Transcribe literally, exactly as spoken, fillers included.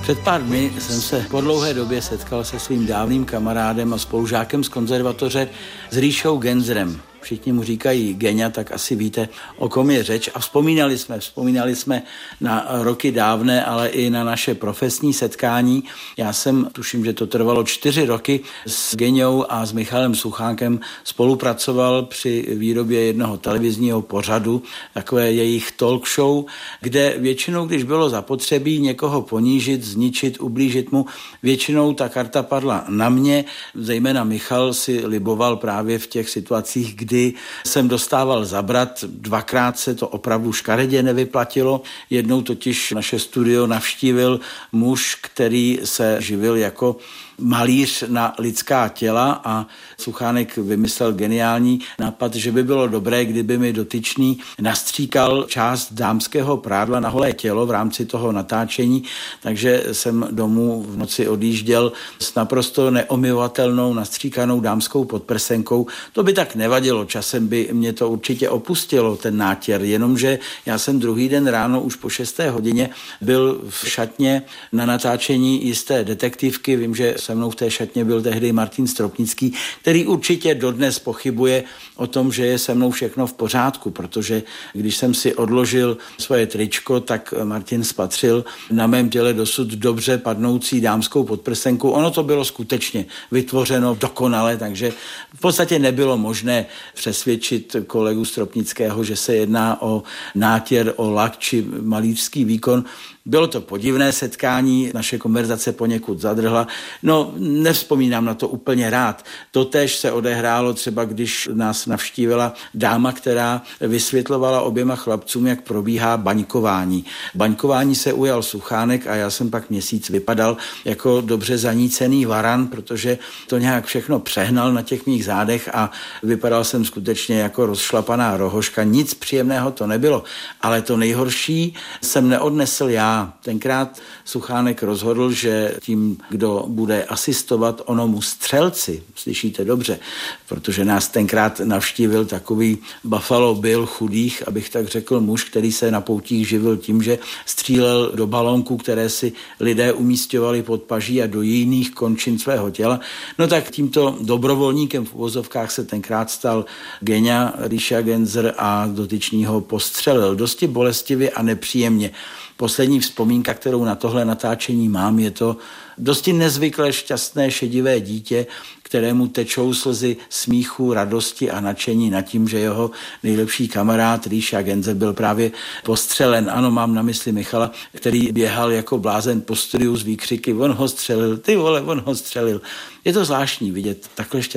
Před pár dny jsem se po dlouhé době setkal se svým dávným kamarádem a spolužákem z konzervatoře s Ríšou Genzerem. Všichni mu říkají Geňa, tak asi víte, o kom je řeč. A vzpomínali jsme, vzpomínali jsme na roky dávné, ale i na naše profesní setkání. Já jsem, tuším, že to trvalo čtyři roky, s Geňou a s Michalem Suchánkem spolupracoval při výrobě jednoho televizního pořadu, takové jejich talk show, kde většinou, když bylo zapotřebí někoho ponížit, zničit, ublížit mu, většinou ta karta padla na mě. Zejména Michal si liboval právě v těch situacích, kdy jsem dostával zabrat. Dvakrát se to opravdu škaredě nevyplatilo. Jednou totiž naše studio navštívil muž, který se živil jako malíř na lidská těla a Suchánek vymyslel geniální nápad, že by bylo dobré, kdyby mi dotyčný nastříkal část dámského prádla na holé tělo v rámci toho natáčení, takže jsem domů v noci odjížděl s naprosto neomyvatelnou nastříkanou dámskou podprsenkou. To by tak nevadilo, časem by mě to určitě opustilo, ten nátěr, jenomže já jsem druhý den ráno už po šesté hodině byl v šatně na natáčení jisté detektivky. Vím, že se mnou v té šatně byl tehdy Martin Stropnický, který určitě dodnes pochybuje o tom, že je se mnou všechno v pořádku, protože když jsem si odložil svoje tričko, tak Martin spatřil na mém těle dosud dobře padnoucí dámskou podprsenku. Ono to bylo skutečně vytvořeno dokonale, takže v podstatě nebylo možné přesvědčit kolegu Stropnického, že se jedná o nátěr, o lak či malířský výkon. Bylo to podivné setkání, naše konverzace poněkud zadrhla. No, nevzpomínám na to úplně rád. Totéž se odehrálo třeba, když nás navštívila dáma, která vysvětlovala oběma chlapcům, jak probíhá baňkování. Baňkování se ujal Suchánek a já jsem pak měsíc vypadal jako dobře zanícený varan, protože to nějak všechno přehnal na těch mých zádech a vypadal jsem skutečně jako rozšlapaná rohoška. Nic příjemného to nebylo, ale to nejhorší jsem neodnesl já. Tenkrát Suchánek rozhodl, že tím, kdo bude asistovat onomu střelci, slyšíte dobře, protože nás tenkrát navštívil takový Buffalo Bill chudých, abych tak řekl, muž, který se na poutích živil tím, že střílel do balónků, které si lidé umísťovali pod paží a do jiných končin svého těla. No tak tímto dobrovolníkem v uvozovkách se tenkrát stal Geňa Ríša Genzer a dotyčního postřelil dosti bolestivě a nepříjemně. Poslední vzpomínka, kterou na tohle natáčení mám, je to dosti nezvyklé šťastné šedivé dítě, kterému tečou slzy smíchu, radosti a nadšení nad tím, že jeho nejlepší kamarád Ríša Genzer byl právě postřelen. Ano, mám na mysli Michala, který běhal jako blázen po studiu z výkřiky: on ho střelil, ty vole, on ho střelil. Je to zvláštní vidět takhle šťastný